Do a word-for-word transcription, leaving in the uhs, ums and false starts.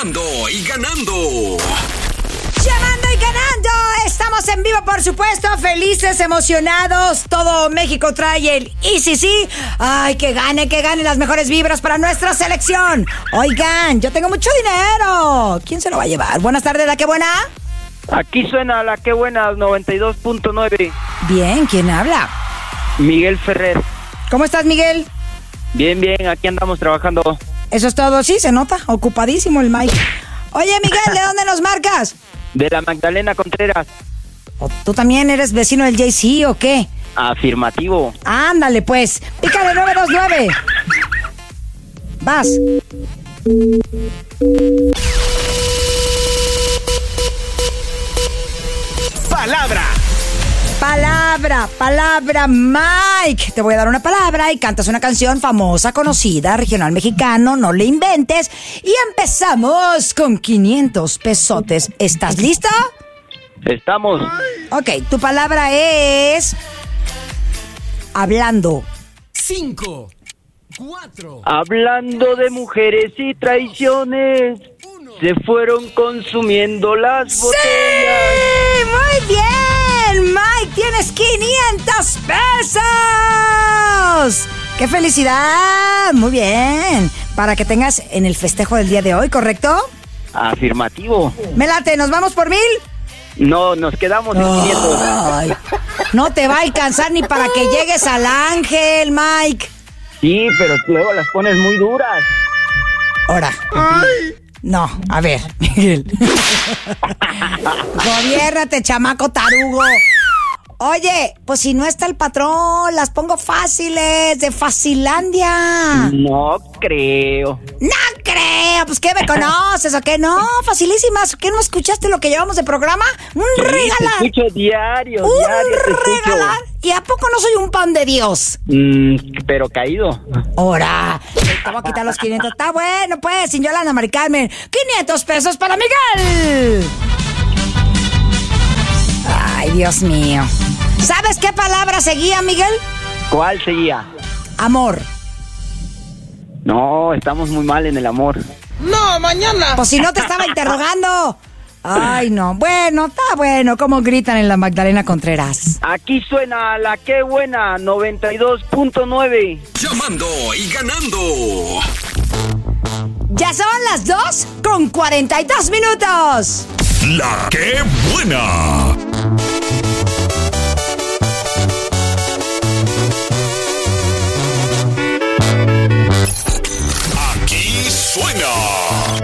Llamando y ganando. Llamando y ganando. Estamos en vivo, por supuesto. Felices, emocionados. Todo México trae el I C C. Ay, que gane, que gane las mejores vibras para nuestra selección. Oigan, yo tengo mucho dinero. ¿Quién se lo va a llevar? Buenas tardes, ¿la que buena? Aquí suena la que buena, noventa y dos punto nueve. Bien, ¿quién habla? Miguel Ferrer. ¿Cómo estás, Miguel? Bien, bien, aquí andamos trabajando. Eso es todo, sí, se nota. Ocupadísimo el Mike. Oye, Miguel, ¿de dónde nos marcas? De la Magdalena Contreras. ¿O tú también eres vecino del Jay-Z o qué? Afirmativo. Ándale, pues. Pícale nueve dos nueve. Vas. Palabra. Palabra, palabra, Mike. Te voy a dar una palabra y cantas una canción famosa, conocida, regional mexicano, no le inventes. Y empezamos con quinientos pesotes. ¿Estás listo? Estamos. Ok, tu palabra es... hablando. Cinco. Cuatro. Hablando de mujeres y traiciones, se fueron consumiendo las botellas. ¡Sí! ¡Muy bien! Mike, tienes quinientos pesos. ¡Qué felicidad! Muy bien. Para que tengas en el festejo del día de hoy, ¿correcto? Afirmativo. Me late, ¿nos vamos por mil? No, nos quedamos en quinientos. Ay, no te va a alcanzar ni para que llegues al ángel, Mike. Sí, pero luego las pones muy duras. Ahora. No, a ver, Miguel. Gobiérnate, chamaco tarugo. Oye, pues si no está el patrón, las pongo fáciles, de Facilandia. No creo. No creo, pues ¿qué me conoces o qué? No, facilísimas. ¿Qué no escuchaste lo que llevamos de programa? Un Sí, regalar. te escucho diario, Un diario te escucho. regalar. ¿Y a poco no soy un pan de Dios? Mm, pero caído. Ahora, te voy a quitar los quinientos. Está bueno, pues, sin Yolanda Mari Carmen. quinientos pesos para Miguel. Ay, Dios mío. ¿Sabes qué palabra seguía, Miguel? ¿Cuál seguía? Amor. No, estamos muy mal en el amor. No, mañana. Pues si no te estaba interrogando. Ay, no. Bueno, está bueno. ¿Cómo gritan en la Magdalena Contreras? Aquí suena la que buena, noventa y dos punto nueve. Llamando y ganando. Ya son las dos con cuarenta y dos minutos. La que buena. Aquí suena